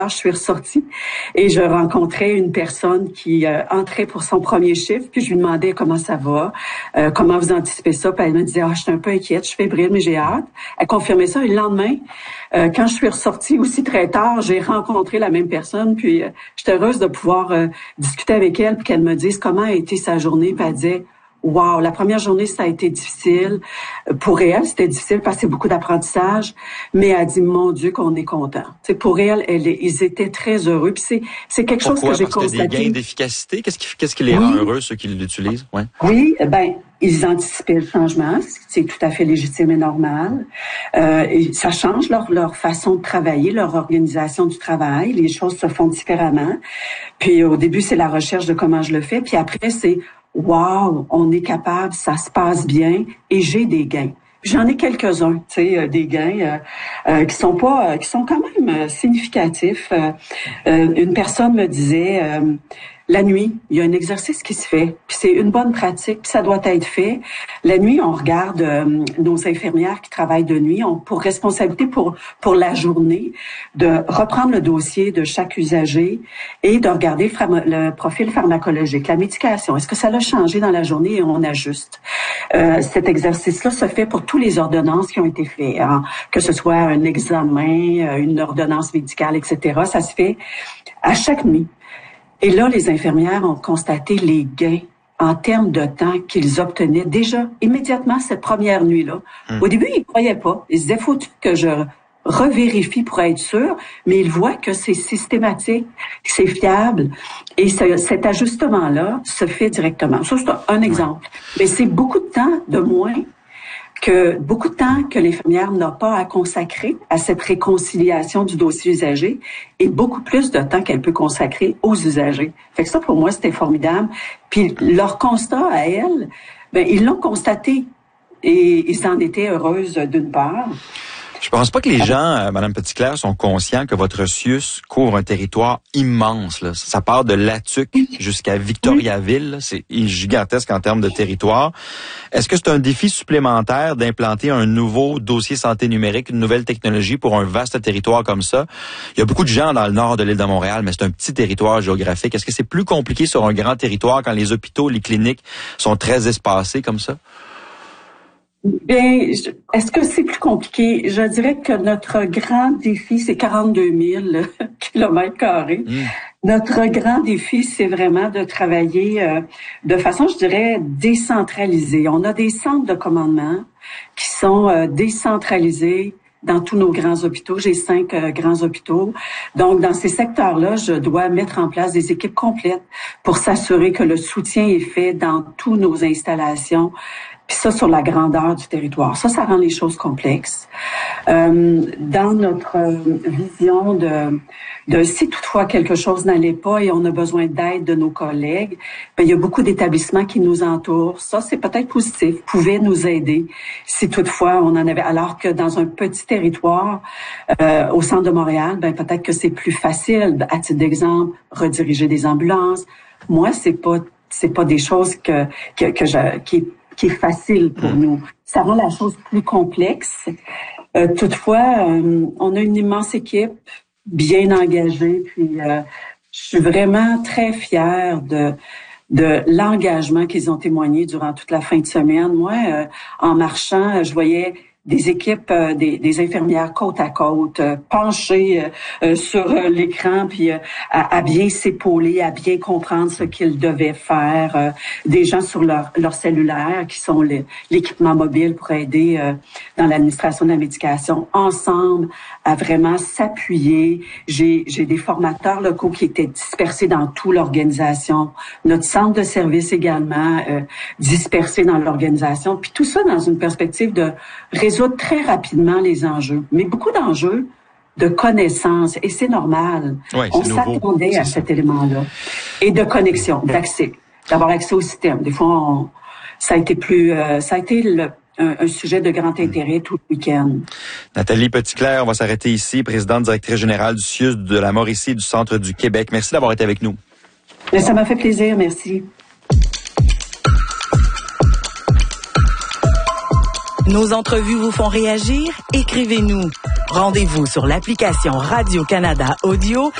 je suis ressortie et je rencontrais une personne qui entrait pour son premier chiffre, puis je lui demandais comment ça va, comment vous anticipez ça, puis elle me disait, je suis un peu inquiète, je suis fébrile, mais j'ai hâte. Elle confirmait ça et le lendemain, quand je suis ressortie aussi très tard, j'ai rencontré la même personne, puis j'étais heureuse de pouvoir discuter avec elle, puis qu'elle me dise comment a été sa journée, puis elle disait, wow, la première journée, ça a été difficile. Pour elle, c'était difficile parce que c'est beaucoup d'apprentissage, mais elle dit, mon Dieu, qu'on est content. C'est pour elle, ils étaient très heureux. Puis c'est quelque chose que j'ai constaté. Parce que des gains d'efficacité? Qu'est-ce qui les rend heureux, ceux qui l'utilisent? Ouais. Oui, ils anticipaient le changement, c'est tout à fait légitime et normal. Et ça change leur façon de travailler, leur organisation du travail. Les choses se font différemment. Puis au début, c'est la recherche de comment je le fais. Puis après, c'est wow, on est capable, ça se passe bien et j'ai des gains. J'en ai quelques-uns, des gains qui sont quand même significatifs. Une personne me disait la nuit, il y a un exercice qui se fait, puis c'est une bonne pratique, puis ça doit être fait. La nuit, on regarde nos infirmières qui travaillent de nuit, ont pour responsabilité pour la journée de reprendre le dossier de chaque usager et de regarder le profil pharmacologique, la médication. Est-ce que ça l'a changé dans la journée et on ajuste? Cet exercice-là se fait pour tous les ordonnances qui ont été faites, que ce soit un examen, une ordonnance médicale, etc. Ça se fait à chaque nuit. Et là, les infirmières ont constaté les gains en termes de temps qu'ils obtenaient déjà immédiatement cette première nuit-là. Au début, ils ne croyaient pas. Ils se disaient, faut que je revérifie pour être sûr, mais ils voient que c'est systématique, que c'est fiable, et cet ajustement-là se fait directement. Ça, c'est un exemple. Mais c'est beaucoup de temps de moins que l'infirmière n'a pas à consacrer à cette réconciliation du dossier usager et beaucoup plus de temps qu'elle peut consacrer aux usagers. Fait que ça, pour moi, c'était formidable. Puis leur constat à elle, ils l'ont constaté et ils en étaient heureuses d'une part. Je pense pas que les gens, Madame Petitclerc, sont conscients que votre CIUS couvre un territoire immense. Là. Ça part de Latuc jusqu'à Victoriaville. C'est gigantesque en termes de territoire. Est-ce que c'est un défi supplémentaire d'implanter un nouveau dossier santé numérique, une nouvelle technologie pour un vaste territoire comme ça? Il y a beaucoup de gens dans le nord de l'île de Montréal, mais c'est un petit territoire géographique. Est-ce que c'est plus compliqué sur un grand territoire quand les hôpitaux, les cliniques sont très espacés comme ça? Bien, est-ce que c'est plus compliqué? Je dirais que notre grand défi, c'est 42 000 kilomètres carrés. Notre grand défi, c'est vraiment de travailler de façon, je dirais, décentralisée. On a des centres de commandement qui sont décentralisés dans tous nos grands hôpitaux. J'ai 5 grands hôpitaux. Donc, dans ces secteurs-là, je dois mettre en place des équipes complètes pour s'assurer que le soutien est fait dans toutes nos installations. Puis ça, sur la grandeur du territoire. Ça rend les choses complexes. Dans notre vision de si toutefois quelque chose n'allait pas et on a besoin d'aide de nos collègues, il y a beaucoup d'établissements qui nous entourent. Ça, c'est peut-être positif, pouvaient nous aider si toutefois on en avait. Alors que dans un petit territoire, au centre de Montréal, peut-être que c'est plus facile. À titre d'exemple, rediriger des ambulances. Moi, c'est pas des choses qui est facile pour nous. Ça rend la chose plus complexe. Toutefois, on a une immense équipe, bien engagée, puis je suis vraiment très fière de l'engagement qu'ils ont témoigné durant toute la fin de semaine. Moi, en marchant, je voyais des équipes, des infirmières côte à côte, penchées sur l'écran, puis à bien s'épauler, à bien comprendre ce qu'ils devaient faire. Des gens sur leur cellulaire, qui sont l'équipement mobile pour aider dans l'administration de la médication, ensemble, à vraiment s'appuyer. J'ai des formateurs locaux qui étaient dispersés dans toute l'organisation. Notre centre de service également, dispersé dans l'organisation. Puis tout ça dans une perspective de résoudre très rapidement les enjeux. Mais beaucoup d'enjeux de connaissances, et c'est normal. Oui, on s'attendait à cet élément-là. Et de connexion, d'accès, d'avoir accès au système. Des fois, ça a été un sujet de grand intérêt tout le week-end. Nathalie Petitclerc, on va s'arrêter ici, présidente directrice générale du CIUS de la Mauricie et du Centre du Québec. Merci d'avoir été avec nous. Ça m'a fait plaisir, merci. Nos entrevues vous font réagir? Écrivez-nous. Rendez-vous sur l'application Radio-Canada Audio